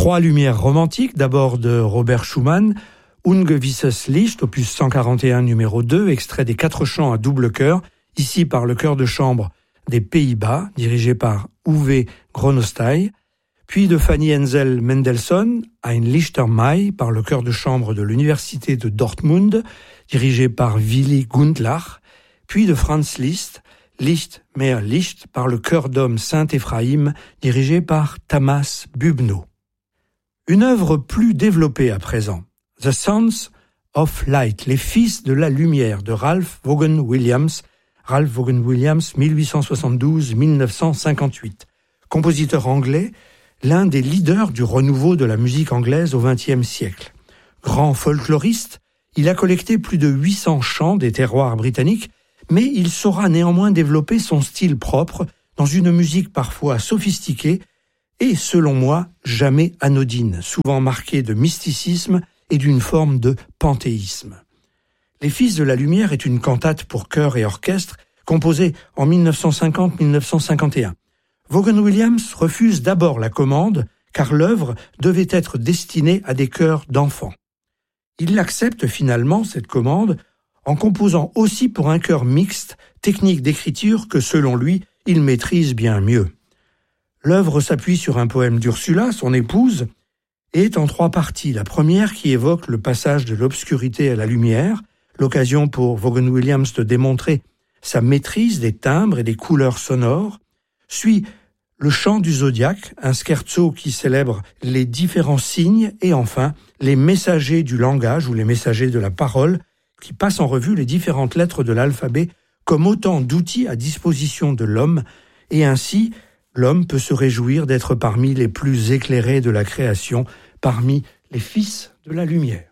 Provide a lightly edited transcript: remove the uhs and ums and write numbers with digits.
3 lumières romantiques, d'abord de Robert Schumann, Ungewisses Licht, opus 141 numéro 2, extrait des 4 chants à double chœur, ici par le chœur de chambre des Pays-Bas, dirigé par Uwe Gronostai, puis de Fanny Hensel Mendelssohn, Ein Lichter Mai, par le chœur de chambre de l'Université de Dortmund, dirigé par Willy Gundlach, puis de Franz Liszt, Licht mehr Licht, par le chœur d'hommes Saint-Éphraïm, dirigé par Tamas Bubno. Une œuvre plus développée à présent, The Sons of Light, les fils de la lumière, de Ralph Vaughan Williams, 1872-1958. Compositeur anglais, l'un des leaders du renouveau de la musique anglaise au XXe siècle. Grand folkloriste, il a collecté plus de 800 chants des terroirs britanniques, mais il saura néanmoins développer son style propre dans une musique parfois sophistiquée et, selon moi, jamais anodine, souvent marquée de mysticisme et d'une forme de panthéisme. Les Fils de la Lumière est une cantate pour chœur et orchestre composée en 1950-1951. Vaughan Williams refuse d'abord la commande car l'œuvre devait être destinée à des chœurs d'enfants. Il accepte finalement cette commande en composant aussi pour un chœur mixte, technique d'écriture que selon lui, il maîtrise bien mieux. L'œuvre s'appuie sur un poème d'Ursula, son épouse, et est en 3 parties. La première qui évoque le passage de l'obscurité à la lumière, l'occasion pour Vaughan Williams de démontrer sa maîtrise des timbres et des couleurs sonores, suit le chant du zodiaque, un scherzo qui célèbre les différents signes, et enfin les messagers du langage ou les messagers de la parole, qui passent en revue les différentes lettres de l'alphabet comme autant d'outils à disposition de l'homme, et ainsi l'homme peut se réjouir d'être parmi les plus éclairés de la création, parmi les fils de la lumière.